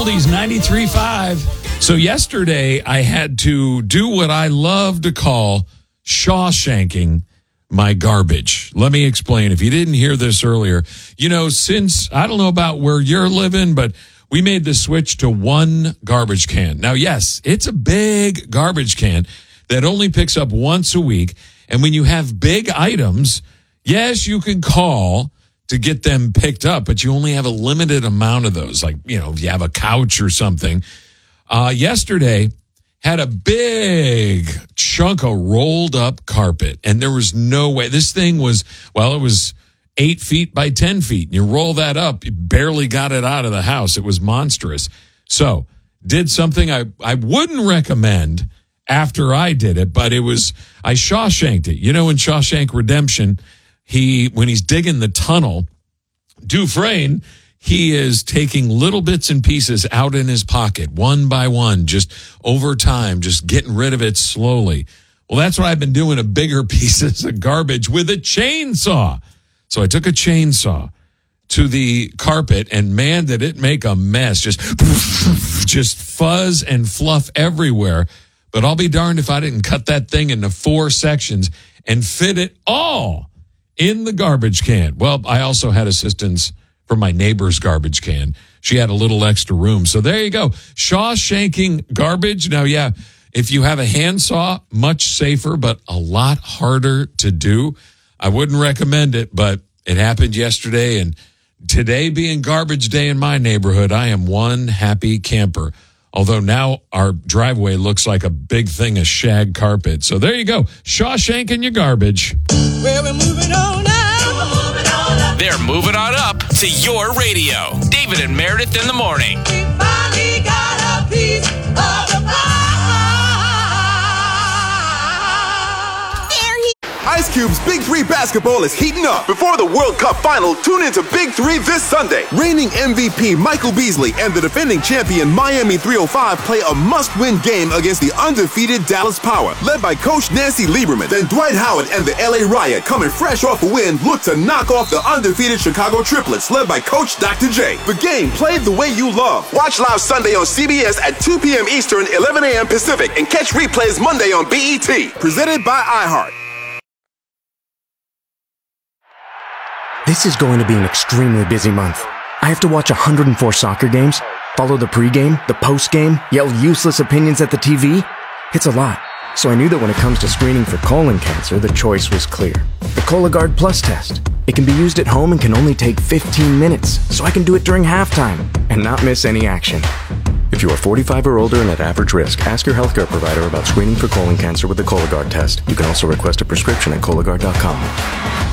Oldies 93.5. So yesterday I had to do what I love to call Shawshanking my garbage. Let me explain. If you didn't hear this earlier, since I don't know about where you're living, but we made the switch to one garbage can. Now, yes, it's a big garbage can that only picks up once a week. And when you have big items, yes, you can call to get them picked up, but you only have a limited amount of those. Like, if you have a couch or something. Yesterday had a big chunk of rolled up carpet, and there was no way. This thing was, it was 8 feet by 10 feet. And you roll that up, you barely got it out of the house. It was monstrous. So did something I wouldn't recommend after I did it, but I Shawshanked it. In Shawshank Redemption, when he's digging the tunnel, Dufresne, he is taking little bits and pieces out in his pocket, one by one, just over time, just getting rid of it slowly. Well, that's what I've been doing to bigger pieces of garbage with a chainsaw. So I took a chainsaw to the carpet, and man, did it make a mess. Just fuzz and fluff everywhere. But I'll be darned if I didn't cut that thing into 4 sections and fit it all in the garbage can. Well, I also had assistance from my neighbor's garbage can. She had a little extra room. So there you go. Shawshanking garbage. Now, yeah, if you have a handsaw, much safer, but a lot harder to do. I wouldn't recommend it, but it happened yesterday. And today being garbage day in my neighborhood, I am one happy camper. Although now our driveway looks like a big thing of shag carpet. So there you go. Shawshanking your garbage. Well, we're moving on now. They're moving on up to your radio. David and Meredith in the morning. We finally got a piece of the pie. Ice Cube's Big 3 basketball is heating up. Before the World Cup final, tune into Big 3 this Sunday. Reigning MVP Michael Beasley and the defending champion Miami 305 play a must-win game against the undefeated Dallas Power, led by Coach Nancy Lieberman. Then Dwight Howard and the LA Riot, coming fresh off a win, look to knock off the undefeated Chicago Triplets, led by Coach Dr. J. The game played the way you love. Watch live Sunday on CBS at 2 p.m. Eastern, 11 a.m. Pacific, and catch replays Monday on BET. Presented by iHeart. This is going to be an extremely busy month. I have to watch 104 soccer games, follow the pregame, the postgame, yell useless opinions at the TV. It's a lot. So I knew that when it comes to screening for colon cancer, the choice was clear. The Cologuard Plus test. It can be used at home and can only take 15 minutes, so I can do it during halftime and not miss any action. If you are 45 or older and at average risk, ask your healthcare provider about screening for colon cancer with the Cologuard test. You can also request a prescription at Cologuard.com.